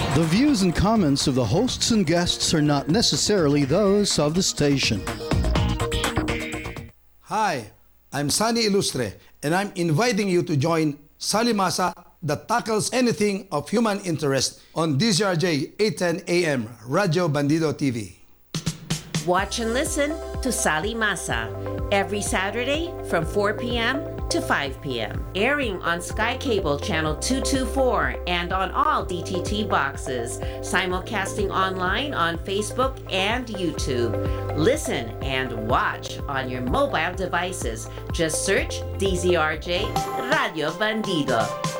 The views and comments of the hosts and guests are not necessarily those of the station. Hi, I'm Sunny Ilustre, and I'm inviting you to join Salimasa that tackles anything of human interest on DZRJ 810 AM, Radio Bandido TV. Watch and listen to Sali Masa every Saturday from 4 p.m. to 5 p.m. Airing on Sky Cable Channel 224 and on all DTT boxes. Simulcasting online on Facebook and YouTube. Listen and watch on your mobile devices. Just search DZRJ Radio Bandido.